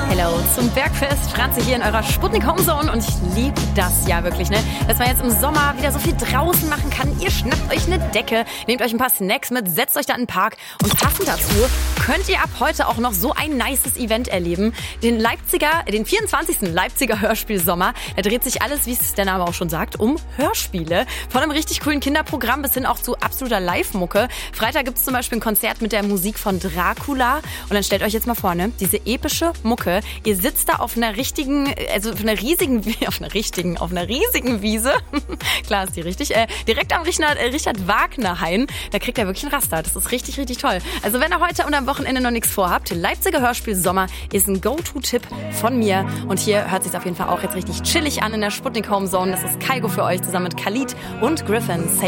Hello zum Bergfest. Franzi hier in eurer Sputnik Homezone und ich liebe das ja wirklich, ne? Dass man jetzt im Sommer wieder so viel draußen machen kann. Ihr schnappt euch eine Decke, nehmt euch ein paar Snacks mit, setzt euch da in den Park und passend dazu könnt ihr ab heute auch noch so ein nices Event erleben. Den 24. Leipziger Hörspielsommer. Da dreht sich alles, wie es der Name auch schon sagt, um Hörspiele. Von einem richtig coolen Kinderprogramm bis hin auch zu absoluter Live-Mucke. Freitag gibt es zum Beispiel ein Konzert mit der Musik von Dracula. Und dann stellt euch jetzt mal vor, ne? Diese epische Mucke. Ihr sitzt da auf einer riesigen Wiese. Klar ist die richtig. Direkt am Richard Wagner Hain. Da kriegt er wirklich einen Raster. Das ist richtig, richtig toll. Also wenn ihr heute und am Wochenende noch nichts vorhabt, Leipziger Hörspiel Sommer ist ein Go-To-Tipp von mir. Und hier hört sich auf jeden Fall auch jetzt richtig chillig an in der Sputnik Homezone. Das ist Kaigo für euch zusammen mit Khalid und Griffin.